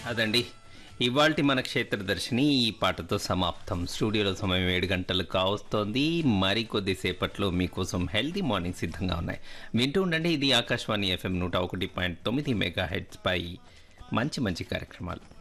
అదండి. ఇవాల్టి మన క్షేత్రదర్శిని ఈ పాటతో సమాప్తం. స్టూడియోలో సమయం 7 గంటలు కావస్తోంది. మరికొద్ది సేపట్లో మీకోసం హెల్తీ మార్నింగ్ సిద్ధంగా ఉన్నాయి. వింటూ ఉండండి. ఇది ఆకాశవాణి FM 101.9 మెగాహెర్ట్జ్ పై మంచి మంచి కార్యక్రమాలు.